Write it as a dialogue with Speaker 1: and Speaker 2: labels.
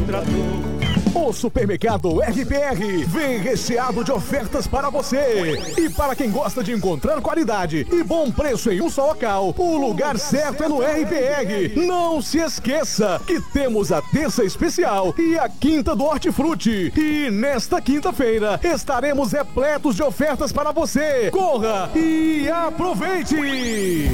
Speaker 1: trator.
Speaker 2: O supermercado RPR vem recheado de ofertas para você. E para quem gosta de encontrar qualidade e bom preço em um só local, o lugar certo é no RPR. Não se esqueça que temos a terça especial e a quinta do Hortifruti. E nesta quinta-feira estaremos repletos de ofertas para você. Corra e aproveite!